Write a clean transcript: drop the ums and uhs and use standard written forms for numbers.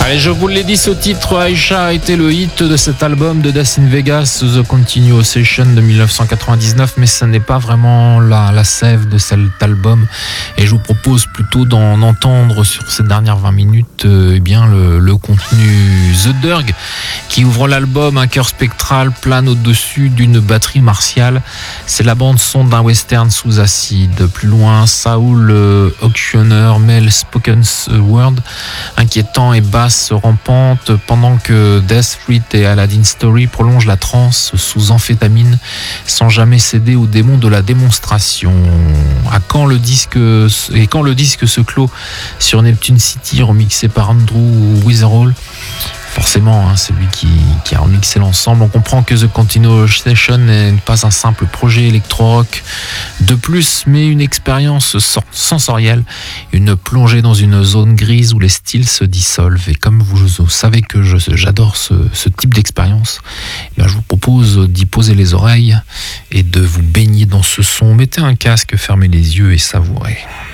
Allez, je vous l'ai dit, ce titre, Aisha, a été le hit de cet album de Death in Vegas, The Continuous Session de 1999, mais ce n'est pas vraiment la sève de cet album. Et je vous propose plutôt d'en entendre sur ces dernières 20 minutes le contenu. The Durg, qui ouvre l'album, un cœur spectral plane au-dessus d'une batterie martiale. C'est la bande-son d'un western sous acide. Plus loin, Saul Auctioneer, Mel Spoken's Word, inquiétant et basse rampante, pendant que Death Street et Aladdin Story prolongent la transe sous amphétamine, sans jamais céder aux démons de la démonstration. Quand le disque se clôt sur Neptune City, remixé par Andrew Witherall, forcément, c'est lui qui a remixé l'ensemble. On comprend que The Continuous Session n'est pas un simple projet électro-rock de plus, mais une expérience sensorielle, une plongée dans une zone grise où les styles se dissolvent. Et comme vous savez que j'adore ce type d'expérience, je vous propose d'y poser les oreilles et de vous baigner dans ce son. Mettez un casque, fermez les yeux et savourez.